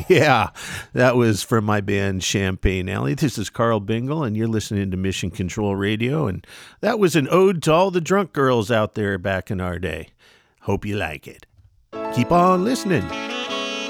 Yeah, that was from my band Champagne Alley. This is Carl Bingle, and you're listening to Mission Control Radio, and that was an ode to all the drunk girls out there back in our day. Hope you like it. Keep on listening.